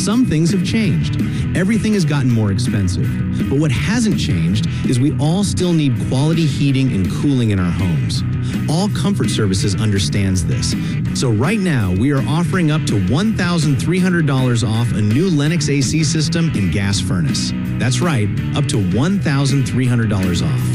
some things have changed. Everything has gotten more expensive. But what hasn't changed is we all still need quality heating and cooling in our homes. All Comfort Services understands this. So right now, we are offering up to $1,300 off a new Lennox AC system and gas furnace. That's right, up to $1,300 off.